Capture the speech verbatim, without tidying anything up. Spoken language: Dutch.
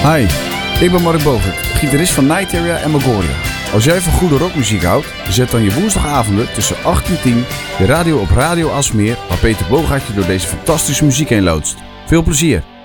Hi, ik ben Mark Bogert, gitarist van Night Area en Magoria. Als jij van goede rockmuziek houdt, zet dan je woensdagavonden tussen acht en tien de radio op Radio Asmeer, waar Peter Bogert je door deze fantastische muziek heen loodst. Veel plezier!